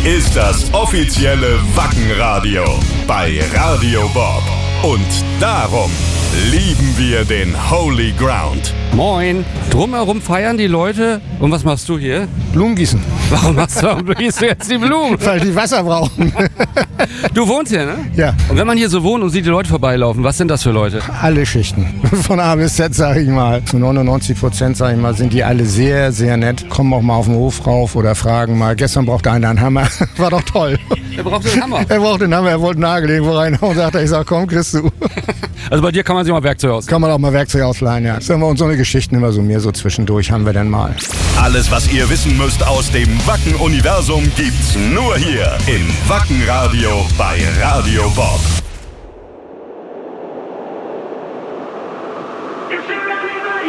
ist das offizielle Wackenradio bei Radio Bob. Und darum lieben wir den Holy Ground. Moin. Drumherum feiern die Leute. Und was machst du hier? Blumen gießen. Warum gießt du jetzt die Blumen? Weil die Wasser brauchen. Du wohnst hier, ne? Ja. Und wenn man hier so wohnt und sieht die Leute vorbeilaufen, was sind das für Leute? Alle Schichten. Von A bis Z, sag ich mal. Zu 99%, sag ich mal, sind die alle sehr, sehr nett. Kommen auch mal auf den Hof rauf oder fragen mal. Gestern brauchte einer einen Hammer. War doch toll. Er braucht einen Hammer. Er brauchte einen Hammer, er wollte einen Nagel irgendwo reinhauen und sagte, ich sag, komm, kriegst du. Also bei dir kann man sich mal Werkzeug aus. Kann man auch mal Werkzeug ausleihen, ja. Sagen wir uns so eine Geschichten immer so mehr so zwischendurch haben wir dann mal. Alles, was ihr wissen müsst aus dem Wacken-Universum, gibt's nur hier im Wackenradio bei Radio Bob.